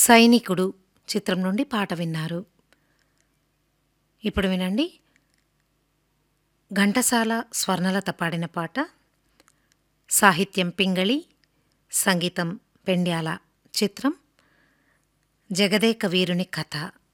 సైనికుడు చిత్రం నుండి పాట విన్నారు. ఇప్పుడు వినండి, ఘంటసాల స్వర్ణలత పాడిన పాట. సాహిత్యం పింగళి, సంగీతం పెండ్యాల. చిత్రం జగదేక వీరుని కథ.